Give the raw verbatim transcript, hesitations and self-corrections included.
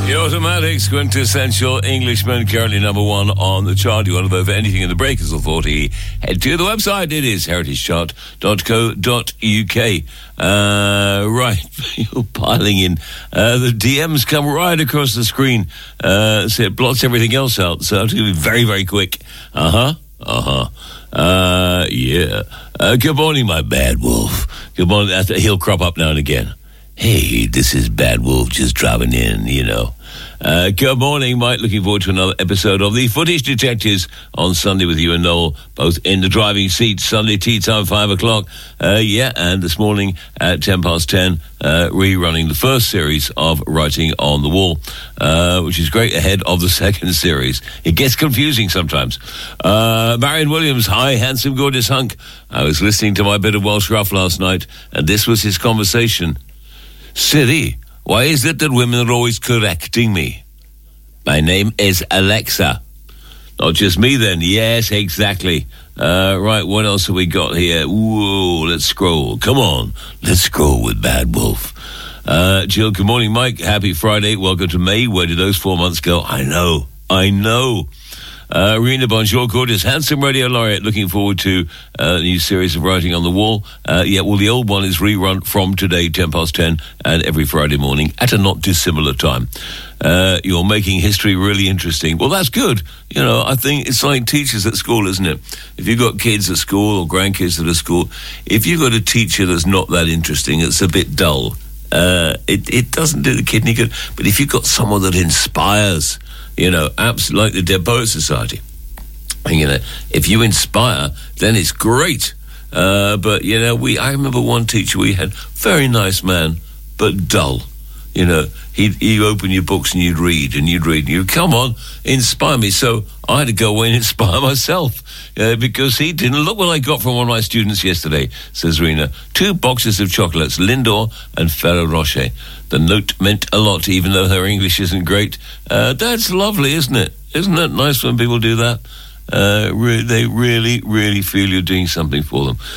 The Automatics, quintessential Englishman, currently number one on the chart. You want to vote for anything in the Breakers Authority? Head to the website. It is heritage chart dot co dot uk. Uh, right, you're piling in. Uh, the D Ms come right across the screen. Uh, so it blots everything else out. So I have to be very, very quick. Uh huh. Uh huh. Uh, yeah. Uh, good morning, my bad wolf. Good morning. He'll crop up now and again. Hey, this is Bad Wolf just driving in, you know. Uh, good morning, Mike. Looking forward to another episode of the Footage Detectives on Sunday with you and Noel, both in the driving seat. Sunday tea time, five o'clock. Uh, yeah, and this morning at ten past ten, uh, rerunning the first series of Writing on the Wall, uh, which is great ahead of the second series. It gets confusing sometimes. Uh, Marion Williams, hi, handsome, gorgeous hunk. I was listening to my bit of Welsh Ruff last night, and this was his conversation. Siri, why is it that women are always correcting me? My name is Alexa. Not just me then. Yes, exactly. Uh, right, what else have we got here? Whoa, let's scroll. Come on, let's scroll with Bad Wolf. Uh, Jill, good morning, Mike. Happy Friday. Welcome to May. Where did those four months go? I know. I know. Uh, Rena Bonjour, gorgeous, handsome radio laureate. Looking forward to uh, the new series of Writing on the Wall. Uh, yeah, well, the old one is rerun from today, ten past ten, and every Friday morning at a not dissimilar time. Uh, you're making history really interesting. Well, that's good. You know, I think it's like teachers at school, isn't it? If you've got kids at school or grandkids at a school, if you've got a teacher that's not that interesting, it's a bit dull. Uh, it, it doesn't do the kid any good. But if you've got someone that inspires, you know, absolutely like the Dead Poets Society. And, you know, if you inspire, then it's great. Uh, but, you know, we I remember one teacher we had, very nice man, but dull. You know, he'd, he'd open your books and you'd read, and you'd read, and you'd, come on, inspire me. So I had to go away and inspire myself, uh, because he didn't. Look what I got from one of my students yesterday, says Rena. Two boxes of chocolates, Lindor and Ferrero Rocher. The note meant a lot, even though her English isn't great. Uh, that's lovely, isn't it? Isn't that nice when people do that? Uh, re- they really, really feel you're doing something for them.